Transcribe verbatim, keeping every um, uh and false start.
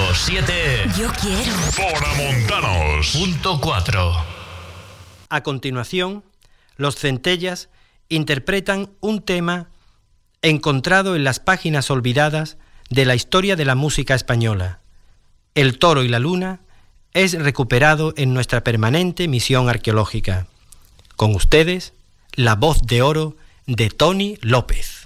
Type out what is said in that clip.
siete. Yo quiero. Fonamontanos. Punto cuatro. A continuación, los Centellas interpretan un tema encontrado en las páginas olvidadas de la historia de la música española. El toro y la luna es recuperado en nuestra permanente misión arqueológica. Con ustedes, la voz de oro de Tony López.